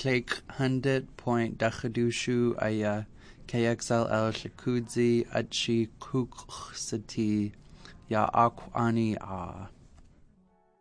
Click 100.Dakadushu Aya KXLL Shikudzi Achi Kuksati Ya Akwani A.